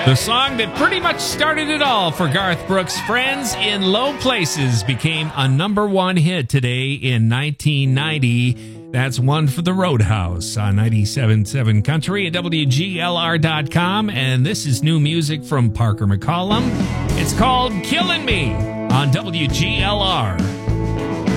The song that pretty much started it all for Garth Brooks, Friends in Low Places, became a #1 hit today in 1990. That's one for the Roadhouse on 97.7 Country at WGLR.com. And this is new music from Parker McCollum. It's called Killing Me on WGLR.